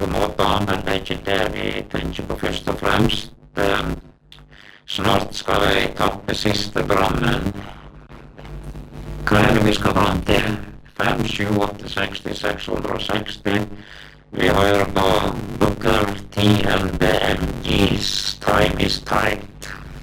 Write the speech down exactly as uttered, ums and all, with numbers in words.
noen måte annet, det er ikke det vi tenker på først og fremst. Eh, Snart skal jeg tappe siste brannen. Hva er det vi skal fram til? fem, sju, åtte, seksti, seks hundre og seksti. Vi hører på Booker T and the M Gs Time is Time.